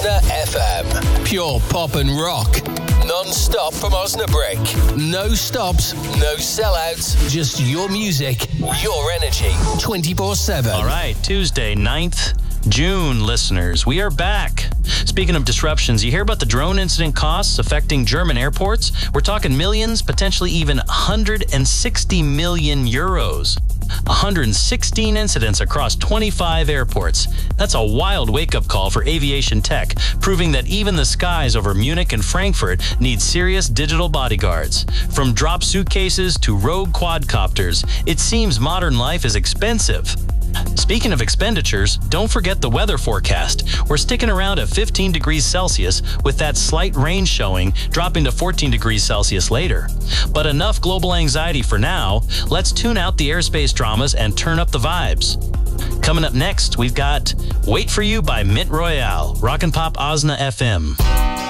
FM. Pure pop and rock. Non-stop from Osnabrück. No stops, no sellouts. Just your music, your energy. 24/7. All right, Tuesday, 9th June, listeners. We are back. Speaking of disruptions, you hear about the drone incident costs affecting German airports? We're talking millions, potentially even 160 million euros. 116 incidents across 25 airports. That's a wild wake-up call for aviation tech, proving that even the skies over Munich and Frankfurt need serious digital bodyguards. From drop suitcases to rogue quadcopters, it seems modern life is expensive. Speaking of expenditures, don't forget the weather forecast. We're sticking around at 15 degrees Celsius with that slight rain showing, dropping to 14 degrees Celsius later. But enough global anxiety for now. Let's tune out the airspace dramas and turn up the vibes. Coming up next, we've got Wait For You by Mint Royale, Rock and Pop Osna FM.